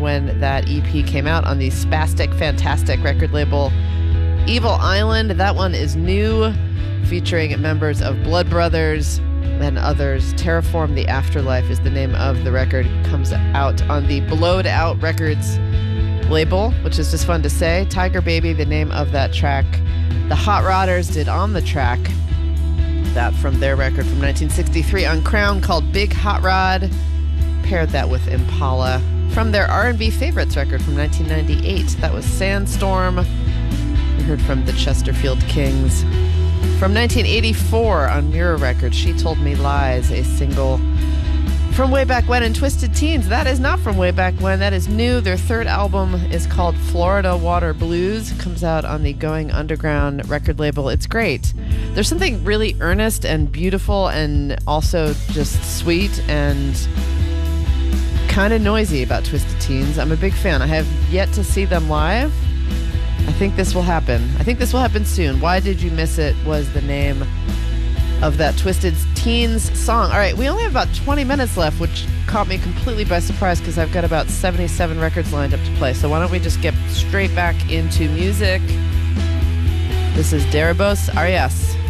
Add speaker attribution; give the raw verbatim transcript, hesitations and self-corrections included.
Speaker 1: when that E P came out on the Spastic Fantastic record label Evil Island. That one is new, featuring members of Blood Brothers and others. Terraform the Afterlife is the name of the record. It comes out on the Blowed Out Records label, which is just fun to say. Tiger Baby, the name of that track. The Hot Rodders did On the Track, that from their record from nineteen sixty-three on Crown called Big Hot Rod. Paired that with Impala from their R and B Favorites record from nineteen ninety-eight. That was Sandstorm. We heard from the Chesterfield Kings. From nineteen eighty-four on Mirror Records, She Told Me Lies, a single from way back when. And Twisted Teens, that is not from way back when. That is new. Their third album is called Florida Water Blues. It comes out on the Going Underground record label. It's great. There's something really earnest and beautiful and also just sweet and kind of noisy about Twisted Teens. I'm a big fan. I have yet to see them live. I think this will happen. I think this will happen soon. Why Did You Miss It was the name of that Twisted Teens song. All right, we only have about twenty minutes left, which caught me completely by surprise because I've got about seventy-seven records lined up to play. So why don't we just get straight back into music? This is Darabos Arias.